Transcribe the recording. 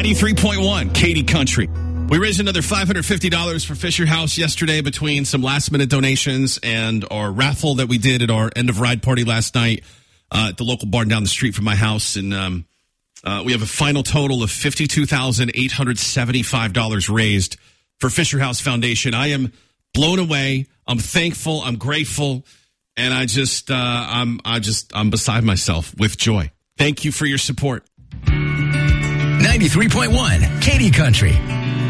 93.1 Katy Country. We raised another $550 for Fisher House yesterday between some last-minute donations and our raffle that we did at our end-of-ride party last night at the local barn down the street from my house. And we have a final total of $52,875 raised for Fisher House Foundation. I am blown away. I'm thankful. I'm grateful. And I'm beside myself with joy. Thank you for your support. 93.1 Katy Country.